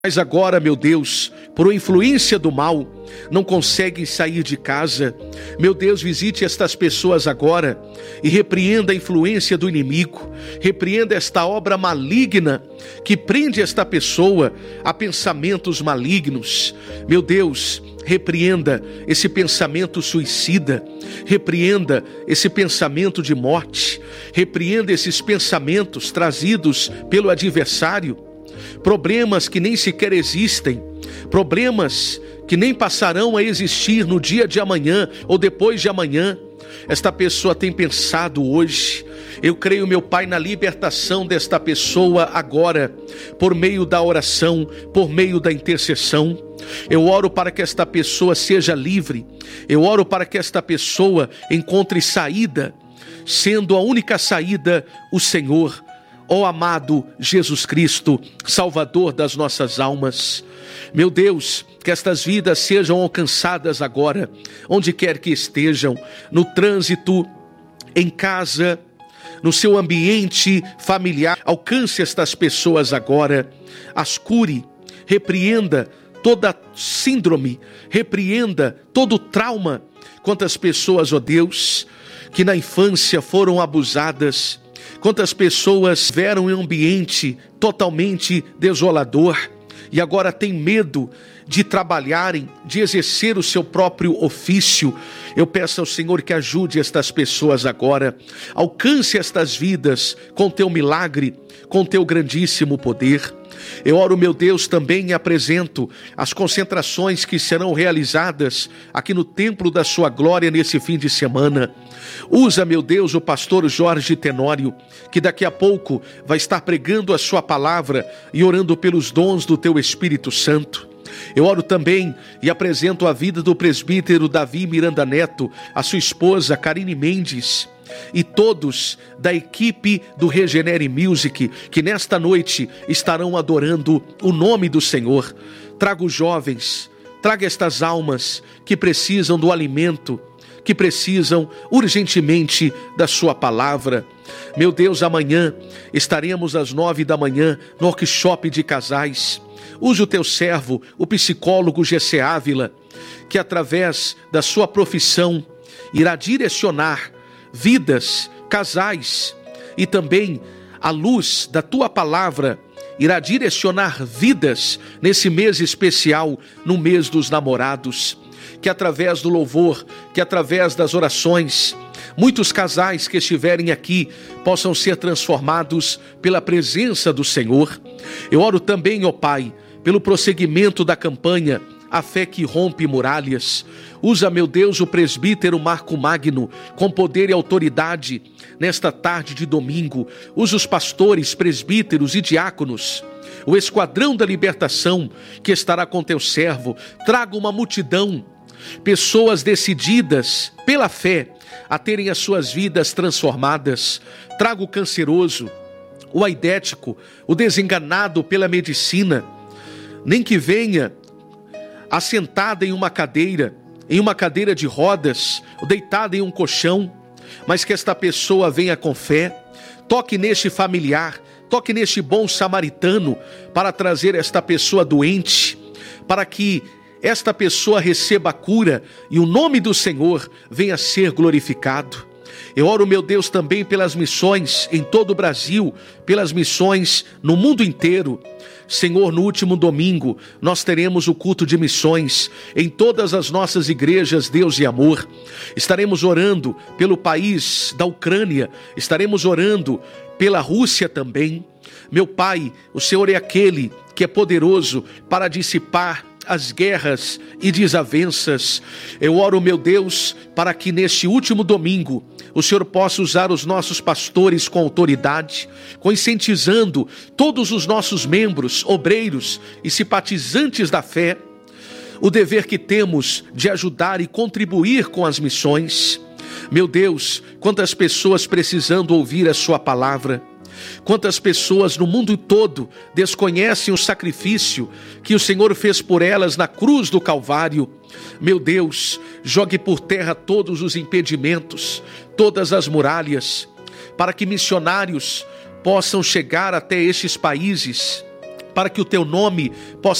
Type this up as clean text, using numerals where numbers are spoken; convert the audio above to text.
Mas agora, meu Deus, por influência do mal, não conseguem sair de casa. Meu Deus, visite estas pessoas agora e repreenda a influência do inimigo. Repreenda esta obra maligna que prende esta pessoa a pensamentos malignos. Meu Deus, repreenda esse pensamento suicida. Repreenda esse pensamento de morte. Repreenda esses pensamentos trazidos pelo adversário. Problemas que nem sequer existem, problemas que nem passarão a existir no dia de amanhã ou depois de amanhã. Esta pessoa tem pensado hoje. Eu creio, meu Pai, na libertação desta pessoa agora, por meio da oração, por meio da intercessão. Eu oro para que esta pessoa seja livre. Eu oro para que esta pessoa encontre saída, sendo a única saída o Senhor. Ó amado Jesus Cristo, Salvador das nossas almas. Meu Deus, que estas vidas sejam alcançadas agora, onde quer que estejam, no trânsito, em casa, no seu ambiente familiar. Alcance estas pessoas agora, as cure, repreenda toda síndrome, repreenda todo trauma. Quantas pessoas, ó Deus, que na infância foram abusadas, quantas pessoas viveram em um ambiente totalmente desolador e agora têm medo de trabalharem, de exercer o seu próprio ofício. Eu peço ao Senhor que ajude estas pessoas agora. Alcance estas vidas com teu milagre, com teu grandíssimo poder. Eu oro, meu Deus, também e apresento as concentrações que serão realizadas aqui no Templo da Sua Glória nesse fim de semana. Usa, meu Deus, o pastor Jorge Tenório, que daqui a pouco vai estar pregando a sua palavra e orando pelos dons do teu Espírito Santo. Eu oro também e apresento a vida do presbítero Davi Miranda Neto, a sua esposa Karine Mendes, e todos da equipe do Regenere Music, que nesta noite estarão adorando o nome do Senhor. Traga os jovens, traga estas almas que precisam do alimento, que precisam urgentemente da sua palavra. Meu Deus, amanhã estaremos às 9 da manhã no workshop de casais. Use o teu servo, o psicólogo Gessé Ávila, que através da sua profissão irá direcionar vidas, casais, e também a luz da tua palavra irá direcionar vidas nesse mês especial, no mês dos namorados. Que através do louvor, que através das orações, muitos casais que estiverem aqui possam ser transformados pela presença do Senhor. Eu oro também, ó Pai, pelo prosseguimento da campanha A Fé que Rompe Muralhas. Usa, meu Deus, o presbítero Marco Magno com poder e autoridade nesta tarde de domingo. Usa os pastores, presbíteros e diáconos, o esquadrão da libertação que estará com teu servo. Traga uma multidão, pessoas decididas pela fé a terem as suas vidas transformadas. Traga o canceroso, o aidético, o desenganado pela medicina, nem que venha assentada em uma cadeira de rodas, deitada em um colchão, mas que esta pessoa venha com fé. Toque neste familiar, toque neste bom samaritano para trazer esta pessoa doente, para que esta pessoa receba a cura e o nome do Senhor venha a ser glorificado. Eu oro, meu Deus, também pelas missões em todo o Brasil, pelas missões no mundo inteiro. Senhor, no último domingo, nós teremos o culto de missões em todas as nossas igrejas, Deus e Amor. Estaremos orando pelo país da Ucrânia, estaremos orando pela Rússia também. Meu Pai, o Senhor é aquele que é poderoso para dissipar as guerras e desavenças. Eu oro, meu Deus, para que neste último domingo o Senhor possa usar os nossos pastores com autoridade, conscientizando todos os nossos membros, obreiros e simpatizantes da fé, o dever que temos de ajudar e contribuir com as missões. Meu Deus, quantas pessoas precisando ouvir a sua palavra. Quantas pessoas no mundo todo desconhecem o sacrifício que o Senhor fez por elas na cruz do Calvário. Meu Deus, jogue por terra todos os impedimentos, todas as muralhas, para que missionários possam chegar até estes países para que o teu nome possa